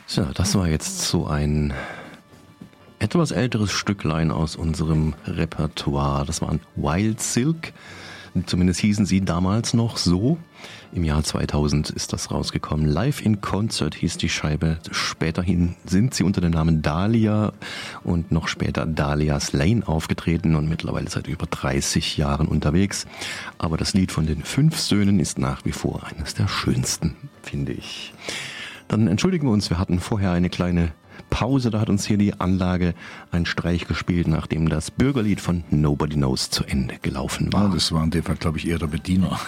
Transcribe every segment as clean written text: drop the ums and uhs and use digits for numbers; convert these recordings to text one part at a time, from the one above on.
Tja, das war jetzt so ein etwas älteres Stücklein aus unserem Repertoire. Das waren Wild Silk. Zumindest hießen sie damals noch so. Im Jahr 2000 ist das rausgekommen. Live in Concert hieß die Scheibe. Späterhin sind sie unter dem Namen Dahlia und noch später Dahlia's Lane aufgetreten und mittlerweile seit über 30 Jahren unterwegs. Aber das Lied von den 5 Söhnen ist nach wie vor eines der schönsten, finde ich. Dann entschuldigen wir uns, wir hatten vorher eine kleine Pause, da hat uns hier die Anlage einen Streich gespielt, nachdem das Bürgerlied von Nobody Knows zu Ende gelaufen war. Ja, das war in dem Fall, glaube ich, eher der Bediener.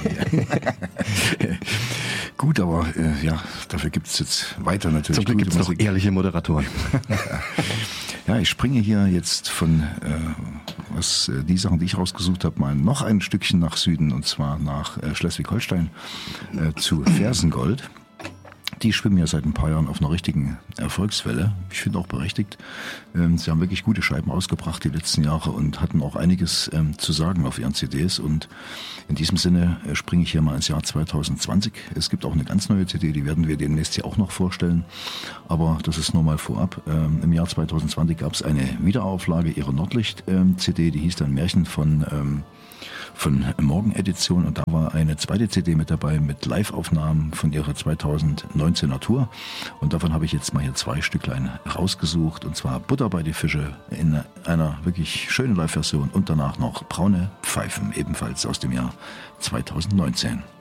Gut, aber ja, dafür gibt es jetzt weiter natürlich. Zum Glück gibt es noch ehrliche Moderatoren. Ja, ich springe hier jetzt von die Sachen, die ich rausgesucht habe, mal noch ein Stückchen nach Süden, und zwar nach Schleswig-Holstein zu Fersengold. Die schwimmen ja seit ein paar Jahren auf einer richtigen Erfolgswelle. Ich finde auch berechtigt. Sie haben wirklich gute Scheiben ausgebracht die letzten Jahre und hatten auch einiges zu sagen auf ihren CDs. Und in diesem Sinne springe ich hier mal ins Jahr 2020. Es gibt auch eine ganz neue CD, die werden wir demnächst hier auch noch vorstellen. Aber das ist nur mal vorab. Im Jahr 2020 gab es eine Wiederauflage ihrer Nordlicht-CD, die hieß dann Märchen von Morgen-Edition, und da war eine zweite CD mit dabei mit Live-Aufnahmen von ihrer 2019er Tour, und davon habe ich jetzt mal hier 2 Stücklein rausgesucht, und zwar Butter bei die Fische in einer wirklich schönen Live-Version und danach noch Braune Pfeifen, ebenfalls aus dem Jahr 2019.